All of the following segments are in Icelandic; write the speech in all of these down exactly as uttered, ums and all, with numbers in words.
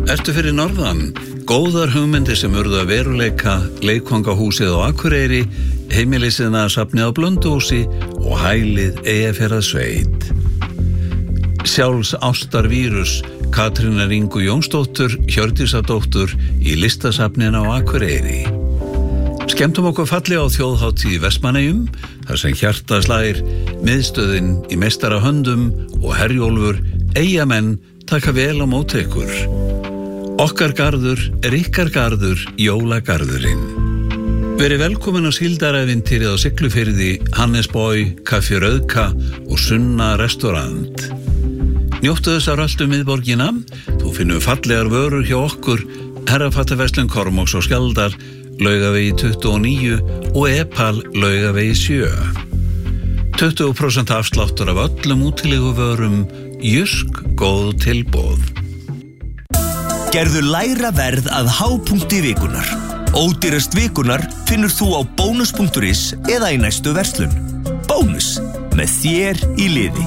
Ertu fyrir norðan? Góðar hugmyndir sem urðu að veruleika, leikvangahúsið á Akureyri, heimilisina safnið á Blönduósi og hælið Eyjafjarðarsveit. Sjálfs ástarvírus Katrínar Ingu Jónsdóttur, Hjördísadóttur í listasafnin á Akureyri. Skemmtum okkur falli á þjóðhátíð í Vestmannaeyjum, þar sem hjartaslær, miðstöðin í meistarahöndum og Herjólfur, Eyjamenn taka vel á móti ykkur. Okkar garður er ykkar garður, jólagarðurinn. Verið velkomin á síldarævintýrið á Siglufirði, Hannesbói, Kaffi Rauðka og Sunna restaurant. Njóttu þess að röltu miðborgina, þú finnur fallegar vörur hjá okkur, Herrafattaverslun Kormáks og Skjaldar, Laugavegi tuttugu og níu og Epal Laugavegi sjö. tuttugu prósent afsláttur af öllum útileguvörum, Jysk góð tilboð. Gerðu lægra verð að hápunkti vikunar. Ódýrast vikunar finnur þú á bónus punktur is eða í næstu verslun. Bónus, með þér í liði.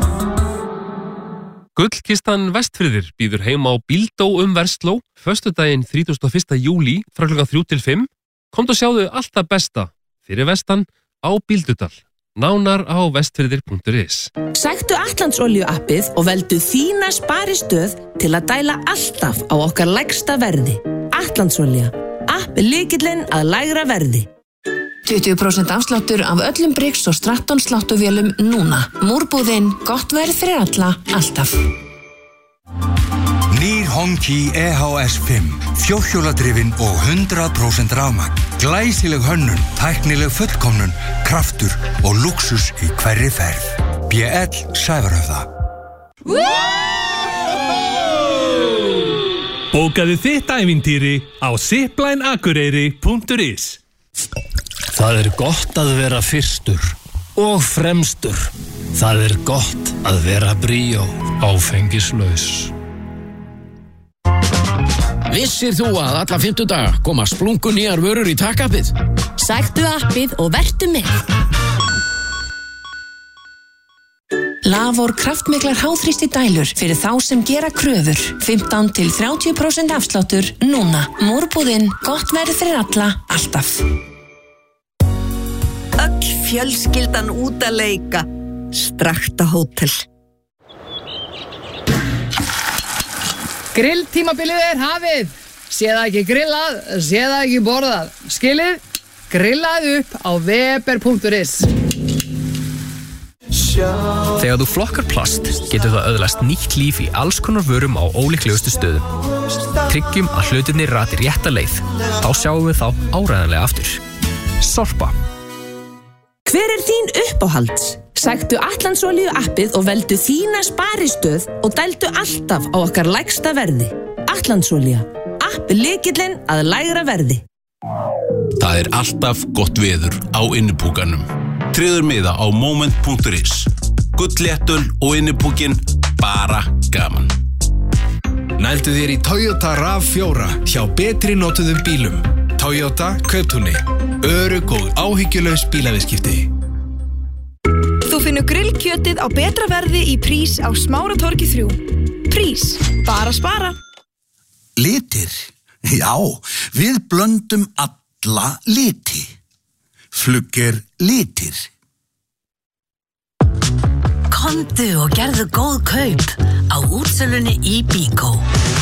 Gullkistan Vestfirðir býður heim á Bíldó um Versló föstudaginn þrítugasta og fyrsta júlí frá klukkan þrjú til fimm. Komdu og sjáðu allt það besta fyrir vestan á Bíldudal. Nánar á vestfirðir punktur is. Sæktu Atlandsolíu appið og veldu þína sparistöð til að dæla alltaf á okkar lægsta verði. Atlandsolía. App er lykillinn að lægra verði. tuttugu prósent afsláttur af öllum Briggs og Stratton sláttuvélum núna. Múrbúðin, gott verð fyrir alla, alltaf. Nýr Honki E H S fimm, fjórhjóladrifin og hundrað prósent rafmagn. Glæsileg hönnun, tæknileg fullkomnun, kraftur og luxus í hverri ferð. B L Sævarhöfða. Bókaðu þitt ævintýri á zipline akureyri punktur is. Það er gott að vera fyrstur og fremstur. Það er gott að vera bríó, áfengislaus. Vissir þú að alla fimmtudaga koma splungu nýjar vörur í takkappið? Sæktu appið og vertu með. Lavor kraftmiklar háþrýsti dælur fyrir þá sem gera kröfur. fimmtán til þrjátíu prósent afsláttur núna. Múrbúðin, gott verð fyrir alla, alltaf. Öll fjölskyldan út að leika. Strakta hótel. Grilltímabilið er hafið. Sé það ekki grillað, sé það ekki borðað. Skilið, grillað upp á weber punktur is. Þegar þú flokkar plast, getur það öðlast nýtt líf í alls konar vörum á ólíklegustu stöðum. Tryggjum að hlutirnir rati rétta leið. Þá sjáum við þá áreiðanlega aftur. Sorpa. Hver er þín uppáhalds? Sæktu Atlandsolíu appið og veldu þína sparistöð og dældu alltaf á okkar lægsta verði. Atlandsolía. App er lykillinn að lægra verði. Það er alltaf gott veður á innipúkanum. Tryður miða á moment punktur is. Gullléttul og innipúkin, bara gaman. Nældu þér í Toyota RAV fjóra hjá betri notuðum bílum. Toyota Kauptúni. Örugg og áhyggjulaus bílaviðskipti. Þú finnur grillkjötið á betra verði í Prís á Smáratorgi þrjú. Prís, bara spara. Litir? Já, við blöndum alla liti. Flugger litir. Komdu og gerðu góð kaup á útsölunni í Bíkó.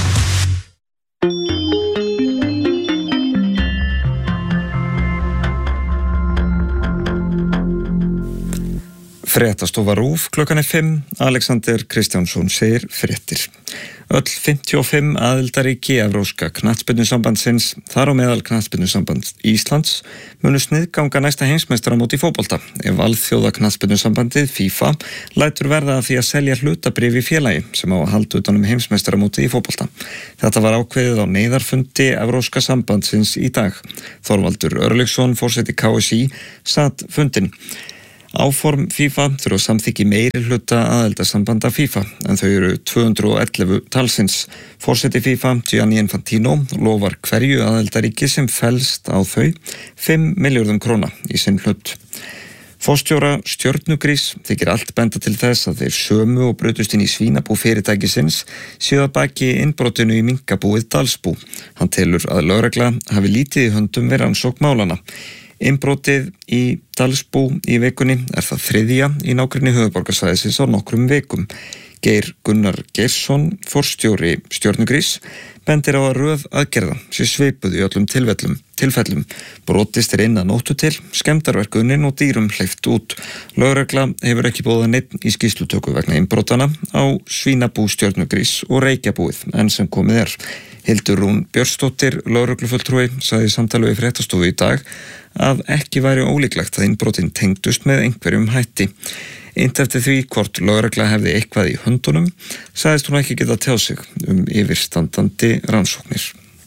Fréttastofa RÚV klukkan er fimm, Alexander Kristjánsson segir fréttir. Öll fimmtíu og fimm aðildarríki Evrópska knattspyrnusambandsins, þar á meðal knattspyrnusamband Íslands, munu sniðganga næsta heimsmeistaramót í fótbolta ef alþjóða knattspyrnusambandið FIFA lætur verða að því að selja hlutabréf í félagi sem á að halda utan um heimsmeistaramótið í fótbolta. Þetta var ákveðið á neyðarfundi Evrópska sambandsins í dag. Þorvaldur Örlygsson, forseti K S I, satt fundinn. Áform FIFA þurfa samþykki meiri hluta aðildarsambanda FIFA en þau eru tvö hundruð og ellefu talsins. Forseti FIFA, Gianni Infantino, lofar hverju aðildaríki sem felst á þau fimm milljörðum króna í sinn hlut. Forstjóra Stjörnugrís þykir allt benda til þess að þeir sömu og brutust inn í svínabú fyrirtækisins séu að baki innbrotinu í minkabúið Dalsbú. Hann telur að lögregla hafi lítið í höndum við rannsókn málana. Innbrotið í Dalsbú í vikunni er það þriðja í nágrenni höfuðborgarsvæðisins á nokkrum vikum. Geir Gunnar Geirsson, forstjóri Stjörnugrís, bendir á að röð aðgerða sé svipuð í öllum tilfellum. tilfellum. Brotist er inn að nóttu til, skemmdarverkunin og dýrum hleypt út. Lögregla hefur ekki bóðað neinn í skýrslutöku vegna innbrotana á svínabú Stjörnugrís og reykjabúið enn sem komið er. Hildur Rún Björnsdóttir, lögreglufulltrúi, sagði í samtali við Fréttastofu í dag að ekki væri ólíklegt að innbrotin tengdust með einhverjum hætti. Innt eftir því hvort lögregla hefði eitthvað í höndunum, sagðist hún ekki geta tjáð sig um yfirstandandi rannsóknir.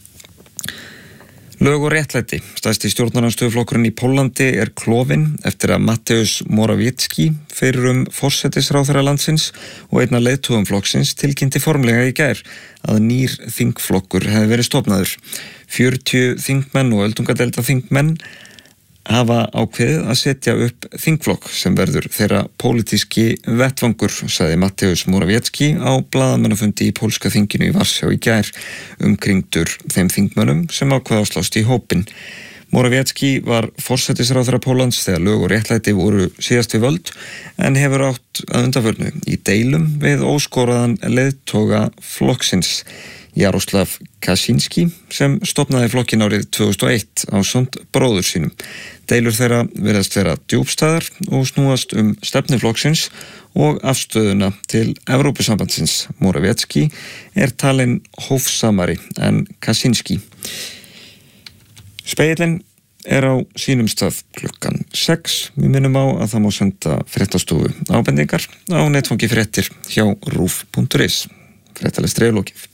Lög og réttlæti, stærsti stjórnarandstöðuflokkurinn í Póllandi er klofinn eftir að Mateusz Morawiecki fyrrum forsætisráðherra landsins og einn af leiðtogum flokksins tilkynnti formlega í gær að nýr þingflokkur hefði verið stofnaður. fjörutíu þingmenn og öldungadelda þingmenn hafa ákveðið að setja upp þingflokk sem verður þeirra pólitíski vettvangur, sagði Mateusz Morawiecki á blaðamannafundi í pólska þinginu í Varsjá í gær, umkringdur þeim þingmönnum sem ákveða að slást í hópinn. Morawiecki var forsætisráðherra Póllands þegar lög og réttlæti voru síðast við völd en hefur átt að undanförnu í deilum við óskoraðan leiðtoga flokksins. Jaroslav Kaczynski sem stofnaði flokkin árið tvö þúsund og eitt ásamt bróður sínum. Deilur þeirra virðast vera djúpstæðar og snúast um stefnu flokksins og afstöðuna til Evrópusambandsins. Morawiecki er talinn hófsamari en Kaczynski. Spegillinn er á sínum stað klukkan sex. Við minnum á að það má senda fréttastofu ábendingar á netfangi fréttir hjá rúf punktur is. Fréttalega streiflókið.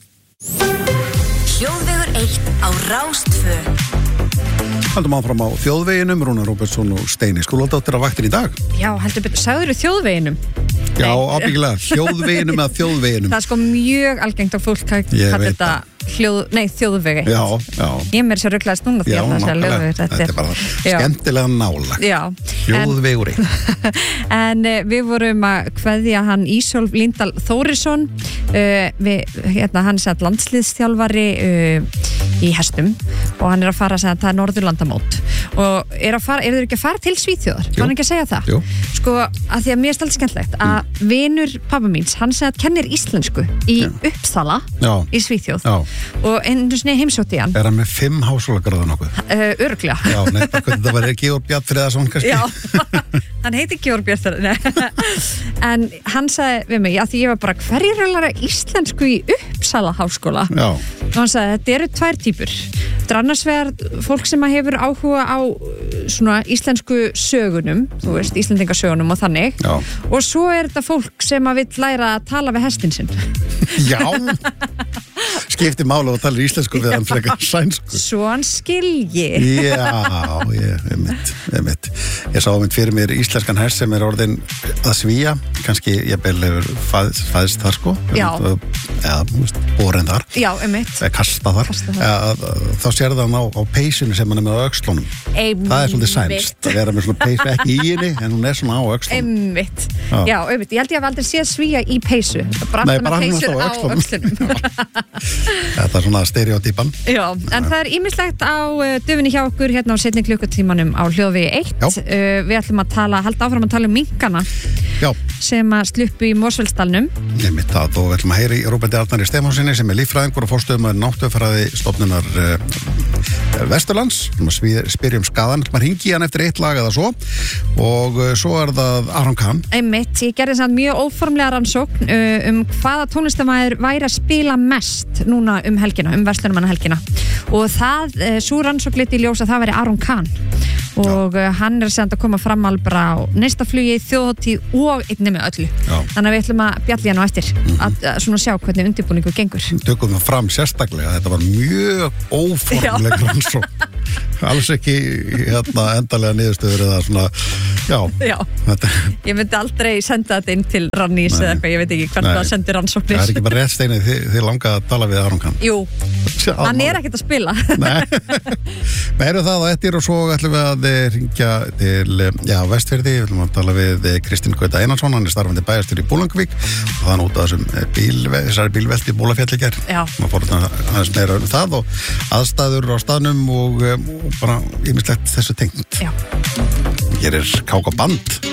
Hljóðvegur eitt á Rástvö. Haldum áfram á þjóðveginum, Rúnar Róbertsson og Steini Skúladóttir á vaktin í dag. Já, heldur betur, sagður þú þjóðveginum? Já, ábyggilega, hljóðveginum eða þjóðveginum. Það er sko mjög algengt að fólk kallar þetta hljóð, nei, þjóðvegi. Já, já. Ég mér sér rugglaðist núna því já, að það sé að hljóðvegi. Þetta er bara já. skemmtilega nálægt. Já. Hljóðvegur eitt. En við vorum að kveðja hann Ísólf Líndal Þórisson, uh, við, hérna, hann er landsliðsþjálfari uh, í hestum og hann er að fara að segja að það er Norðurlandamót og er að fara, er þeir ekki að fara til Svíþjóðar? Var hann ekki að segja það? Jú. Sko, að því að mér er stælt skemmtlegt að mm. vinur pappa míns, hann segja að kennir íslensku í já. Uppsala já. Í Svíþjóð já. Og einu sinni heimsótti hann. Er hann með fimm háskólagráða nokkuð? Uh, Örglega. Já, nei, bara hvernig það var Georg Bjarn Friðarsson kannski. Já, hann heiti Georg Bjarn Friðarsson. En hann sagði við mig, að því ég var bara hverjir er að læra íslensku í Uppsala háskóla? Já. Og hann sagði, þetta eru tvær týpur. Þetta er annars vegar fólk sem hefur áhuga á svona íslensku sögunum, þú veist, íslendingasögunum og þannig. Já. Og svo er þetta fólk sem að vill læra að tala við hestinn sinn. Já. Skipti mála og tala íslensku við hann frekar sænsku. Svo hann skilji. Já, ég, ég mitt, ég mitt. Ég sá mynd fyrir mér íslenskan hest sem er orðin að svíja, kannski ég bel hefur fæðst, fæðst þar sko. Já. Eða, þú veist, borin þar. Já, um mitt. Eða kasta þar. Kasta þar. Eða, þá sér það hann á, á peysinu sem hann er með á öxlunum. Einmitt. Það er svolítið sænst að vera með svona peysu ekki í henni, en hún er svona á öxlunum. Einmitt. Já, Já einmitt. Ég held ég að aldrei sé svíja í peysu. Bara Nei, bara peysur á öxlunum. Þetta er svona stereotypan. Já, en það er ýmislegt á uh, döfinni hjá okkur hérna á seinni klukkutímanum á hljóðvegi eitt. Uh, við ætlum að tala, halda áfram að tala um minkana. Já. Sem að sluppu í Mosfellsdalnum. Nefnitt það, og við ætlum að heyra í Róberti Arnari Stefánsinni sem er líffræðingur og forstöðumaður náttúrufræði stofnunar uh, Vesturlands. Við spyrjum skaðan, maður hingi hann eftir eitt lag eða svo og uh, svo er það Aron Kahn. Einmitt, ég gerði samt mjög óformlega rannsókn uh, um hvaða tónlistamæður væri að spila mest núna um helgina, um verslunarmannahelgina og það, uh, svo rannsókn liti í ljós að það væri Aron Kahn og uh, hann er senda að koma fram alveg á næsta flugi, þjóðhátíð og einnig með öllu. Já. Þannig að við ætlum að bjalla hann á eftir mm -hmm. að, að svona sjá hvernig undirbúningu gengur. Tökum við fram sérstaklega, þetta var mjög óformleg rannsókn. alls ekki hérna endalega niðurstöður eða svona, já. Já, ég myndi aldrei senda þetta inn til Rannís eða eitthvað, ég veit ekki hvernig það sendir rannsóknir. Það er ekki bara rétt Steini, þið, þið langa að tala við Aron Kahn. Jú, hann er ekkert að spila. Við erum það á ettir og svo ætlum við að ringja til, já, Vestfirði, við ætlum að tala við Kristín Gauta Einarsson, hann er starfandi bæjarstjóri í Búlangavík og það er út af þessum bíl, þessari bílvelti í Bólafjalli í gær. Já. Maður fór aðeins meira um það og aðstæður á staðnum og, og bara ýmislegt þessu tengt. Já. Hér er Káka Band.